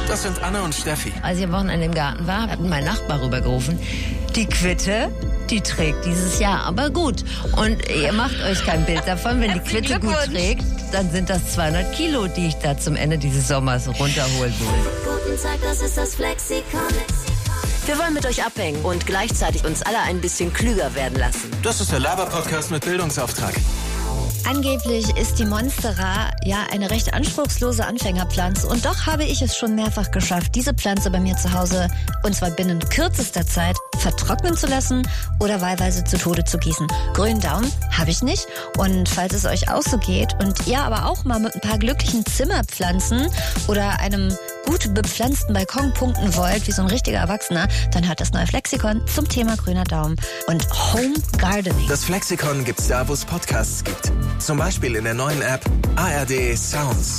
Das sind Anne und Steffi. Als ich am Wochenende im Garten war, hat mein Nachbar rübergerufen, die Quitte, die trägt dieses Jahr aber gut. Und ihr macht euch kein Bild davon, wenn die Quitte gut trägt, dann sind das 200 Kilo, die ich da zum Ende dieses Sommers runterholen will. Guten Tag, das ist das Flexikon. Wir wollen mit euch abhängen und gleichzeitig uns alle ein bisschen klüger werden lassen. Das ist der Laber-Podcast mit Bildungsauftrag. Angeblich ist die Monstera ja eine recht anspruchslose Anfängerpflanze und doch habe ich es schon mehrfach geschafft, diese Pflanze bei mir zu Hause, und zwar binnen kürzester Zeit, vertrocknen zu lassen oder wahlweise zu Tode zu gießen. Grünen Daumen habe ich nicht, und falls es euch auch so geht und ihr aber auch mal mit ein paar glücklichen Zimmerpflanzen oder einem gut bepflanzten Balkon punkten wollt, wie so ein richtiger Erwachsener, dann hört das neue Flexikon zum Thema grüner Daumen und Home Gardening. Das Flexikon gibt's da, wo es Podcasts gibt. Zum Beispiel in der neuen App ARD Sounds.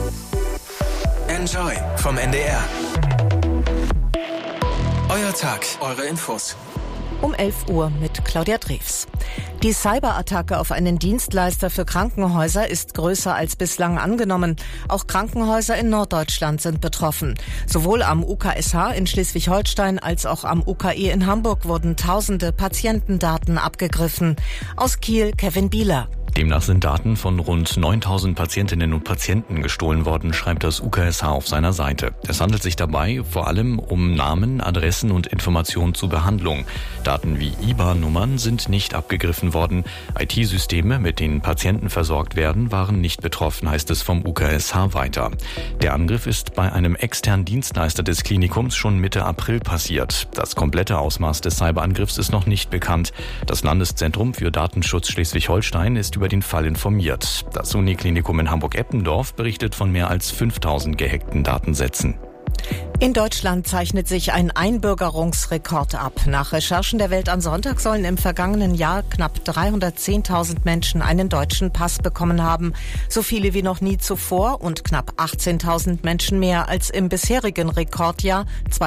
Enjoy vom NDR. Euer Tag, eure Infos. Um 11 Uhr mit Claudia Drews. Die Cyberattacke auf einen Dienstleister für Krankenhäuser ist größer als bislang angenommen. Auch Krankenhäuser in Norddeutschland sind betroffen. Sowohl am UKSH in Schleswig-Holstein als auch am UKE in Hamburg wurden tausende Patientendaten abgegriffen. Aus Kiel Kevin Bieler. Demnach sind Daten von rund 9.000 Patientinnen und Patienten gestohlen worden, schreibt das UKSH auf seiner Seite. Es handelt sich dabei vor allem um Namen, Adressen und Informationen zur Behandlung. Daten wie IBAN-Nummern sind nicht abgegriffen worden. IT-Systeme, mit denen Patienten versorgt werden, waren nicht betroffen, heißt es vom UKSH weiter. Der Angriff ist bei einem externen Dienstleister des Klinikums schon Mitte April passiert. Das komplette Ausmaß des Cyberangriffs ist noch nicht bekannt. Das Landeszentrum für Datenschutz Schleswig-Holstein ist über den Fall informiert. Das Uniklinikum in Hamburg-Eppendorf berichtet von mehr als 5.000 gehackten Datensätzen. In Deutschland zeichnet sich ein Einbürgerungsrekord ab. Nach Recherchen der Welt am Sonntag sollen im vergangenen Jahr knapp 310.000 Menschen einen deutschen Pass bekommen haben. So viele wie noch nie zuvor und knapp 18.000 Menschen mehr als im bisherigen Rekordjahr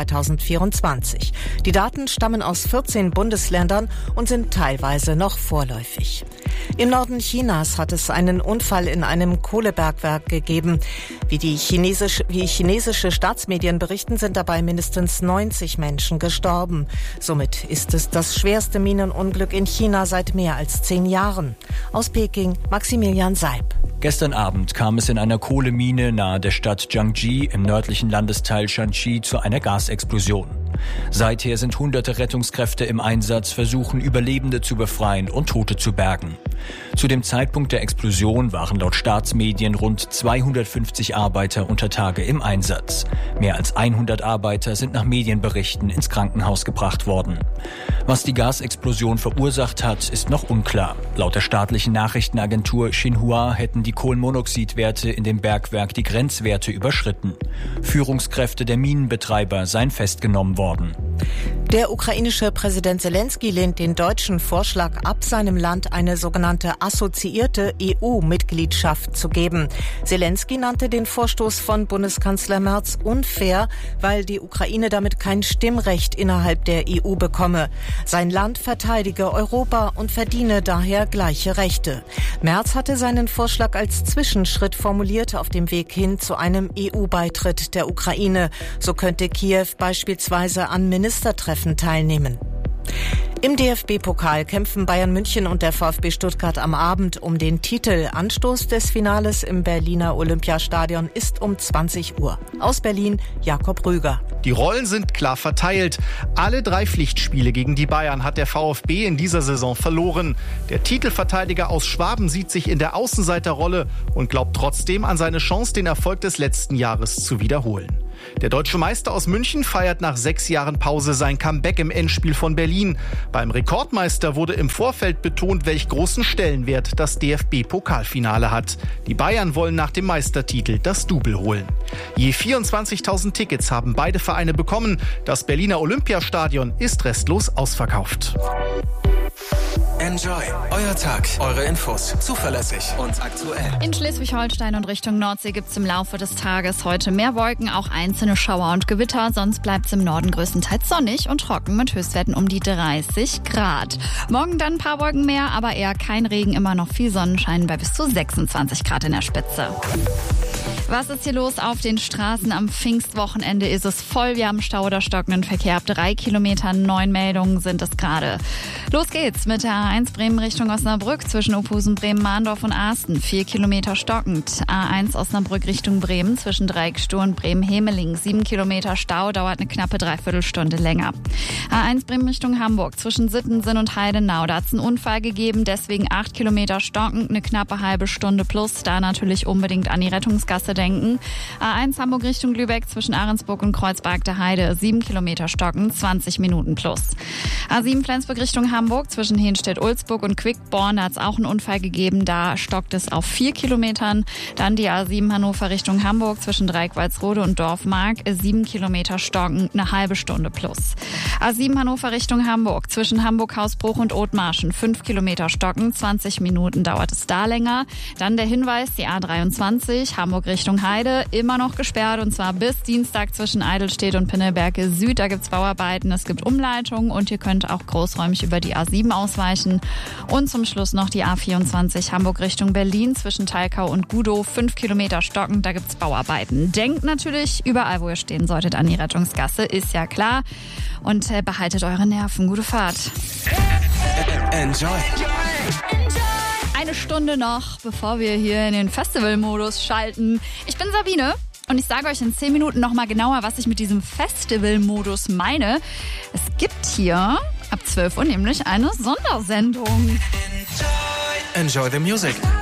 2024. Die Daten stammen aus 14 Bundesländern und sind teilweise noch vorläufig. Im Norden Chinas hat es einen Unfall in einem Kohlebergwerk gegeben. Wie chinesische Staatsmedien berichten, sind dabei mindestens 90 Menschen gestorben. Somit ist es das schwerste Minenunglück in China seit mehr als 10 Jahren. Aus Peking, Maximilian Seib. Gestern Abend kam es in einer Kohlemine nahe der Stadt Jiangji im nördlichen Landesteil Shanxi zu einer Gasexplosion. Seither sind hunderte Rettungskräfte im Einsatz, versuchen Überlebende zu befreien und Tote zu bergen. Zu dem Zeitpunkt der Explosion waren laut Staatsmedien rund 250 Arbeiter unter Tage im Einsatz. Mehr als 100 Arbeiter sind nach Medienberichten ins Krankenhaus gebracht worden. Was die Gasexplosion verursacht hat, ist noch unklar. Laut der staatlichen Nachrichtenagentur Xinhua hätten die Kohlenmonoxidwerte in dem Bergwerk die Grenzwerte überschritten. Führungskräfte der Minenbetreiber seien festgenommen worden. Der ukrainische Präsident Zelensky lehnt den deutschen Vorschlag ab, seinem Land eine sogenannte assoziierte EU-Mitgliedschaft zu geben. Zelensky nannte den Vorstoß von Bundeskanzler Merz unfair, weil die Ukraine damit kein Stimmrecht innerhalb der EU bekomme. Sein Land verteidige Europa und verdiene daher gleiche Rechte. Merz hatte seinen Vorschlag als Zwischenschritt formuliert auf dem Weg hin zu einem EU-Beitritt der Ukraine. So könnte Kiew beispielsweise an Ministertreffen teilnehmen. Im DFB-Pokal kämpfen Bayern München und der VfB Stuttgart am Abend um den Titel. Anstoß des Finales im Berliner Olympiastadion ist um 20 Uhr. Aus Berlin, Jakob Rüger. Die Rollen sind klar verteilt. Alle 3 Pflichtspiele gegen die Bayern hat der VfB in dieser Saison verloren. Der Titelverteidiger aus Schwaben sieht sich in der Außenseiterrolle und glaubt trotzdem an seine Chance, den Erfolg des letzten Jahres zu wiederholen. Der deutsche Meister aus München feiert nach 6 Jahren Pause sein Comeback im Endspiel von Berlin. Beim Rekordmeister wurde im Vorfeld betont, welch großen Stellenwert das DFB-Pokalfinale hat. Die Bayern wollen nach dem Meistertitel das Double holen. Je 24.000 Tickets haben beide Vereine bekommen. Das Berliner Olympiastadion ist restlos ausverkauft. Enjoy. Euer Tag, eure Infos. Zuverlässig und aktuell. In Schleswig-Holstein und Richtung Nordsee gibt es im Laufe des Tages heute mehr Wolken, auch einzelne Schauer und Gewitter. Sonst bleibt es im Norden größtenteils sonnig und trocken mit Höchstwerten um die 30 Grad. Morgen dann ein paar Wolken mehr, aber eher kein Regen, immer noch viel Sonnenschein bei bis zu 26 Grad in der Spitze. Was ist hier los auf den Straßen? Am Pfingstwochenende ist es voll. Wir haben Stau oder stockenden Verkehr. Ab 3 Kilometern 9 Meldungen sind es gerade. Los geht's mit der A1 Bremen Richtung Osnabrück zwischen Ophusen, Bremen, Mahndorf und Asten. 4 Kilometer stockend. A1 Osnabrück Richtung Bremen zwischen Dreiecksstuhl und Bremen-Hemeling. 7 Kilometer Stau, dauert eine knappe Dreiviertelstunde länger. A1 Bremen Richtung Hamburg zwischen Sittensen und Heidenau. Da hat es einen Unfall gegeben, deswegen 8 Kilometer stockend, eine knappe halbe Stunde plus. Da natürlich unbedingt an die Rettungsgasse denken. A1 Hamburg Richtung Lübeck zwischen Ahrensburg und Kreuzberg der Heide. 7 Kilometer stockend, 20 Minuten plus. A7 Flensburg Richtung Hamburg zwischen Henstedt-Ulzburg und Quickborn. Da hat es auch einen Unfall gegeben. Da stockt es auf 4 Kilometern. Dann die A7 Hannover Richtung Hamburg zwischen Dreieck-Walsrode und Dorfmark. 7 Kilometer stockend, eine halbe Stunde plus. A7 Hannover Richtung Hamburg zwischen Hamburg-Hausbruch und Othmarschen. 5 Kilometer stockend, 20 Minuten dauert es da länger. Dann der Hinweis, die A23 Hamburg Richtung Heide, immer noch gesperrt und zwar bis Dienstag zwischen Eidelstedt und Pinneberge Süd. Da gibt es Bauarbeiten, es gibt Umleitungen und ihr könnt auch großräumig über die A7 ausweichen. Und zum Schluss noch die A24 Hamburg Richtung Berlin zwischen Thalkau und Gudow. 5 Kilometer stockend, da gibt es Bauarbeiten. Denkt natürlich überall, wo ihr stehen solltet, an die Rettungsgasse, ist ja klar. Und behaltet eure Nerven. Gute Fahrt. Enjoy. Eine Stunde noch, bevor wir hier in den Festival-Modus schalten. Ich bin Sabine und ich sage euch in 10 Minuten nochmal genauer, was ich mit diesem Festival-Modus meine. Es gibt hier ab 12 Uhr nämlich eine Sondersendung. Enjoy the music.